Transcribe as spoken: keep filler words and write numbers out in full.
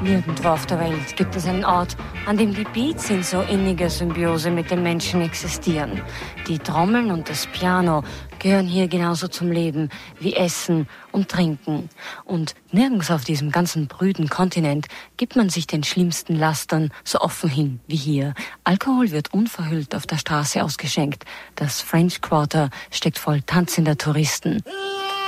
Nirgendwo auf der Welt gibt es einen Ort, an dem die Beats in so inniger Symbiose mit den Menschen existieren. Die Trommeln und das Piano gehören hier genauso zum Leben wie Essen und Trinken. Und nirgends auf diesem ganzen brüden Kontinent gibt man sich den schlimmsten Lastern so offen hin wie hier. Alkohol wird unverhüllt auf der Straße ausgeschenkt. Das French Quarter steckt voll tanzender Touristen.